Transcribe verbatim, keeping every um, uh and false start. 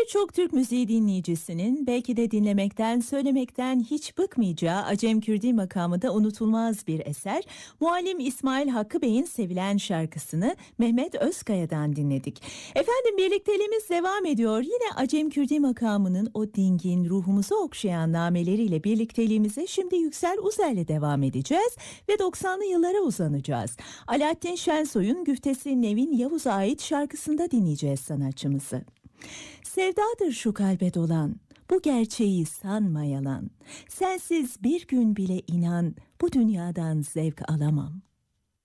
Birçok Türk müziği dinleyicisinin belki de dinlemekten, söylemekten hiç bıkmayacağı Acem Kürdi makamı da unutulmaz bir eser. Muallim İsmail Hakkı Bey'in sevilen şarkısını Mehmet Özkaya'dan dinledik. Efendim birlikteliğimiz devam ediyor. Yine Acem Kürdi makamının o dingin, ruhumuzu okşayan nameleriyle birlikteliğimize şimdi Yüksel Uzer'le devam edeceğiz ve doksanlı yıllara uzanacağız. Alaaddin Şensoy'un güftesi Nevin Yavuz'a ait şarkısında dinleyeceğiz sanatçımızı. Sevdadır şu kalbe dolan, bu gerçeği sanma yalan. Sensiz bir gün bile inan, bu dünyadan zevk alamam.